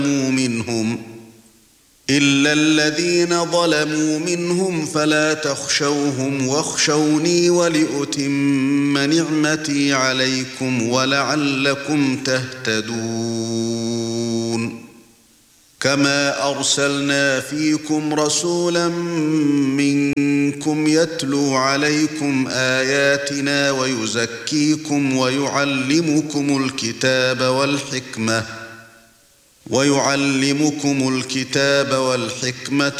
ظلموا منهم فلا تخشوهم واخشوني ولأتم نعمتي عليكم ولعلكم تهتدون كما أرسلنا فيكم رسولا منكم يتلو عليكم آياتنا ويزكيكم ويعلمكم الكتاب والحكمة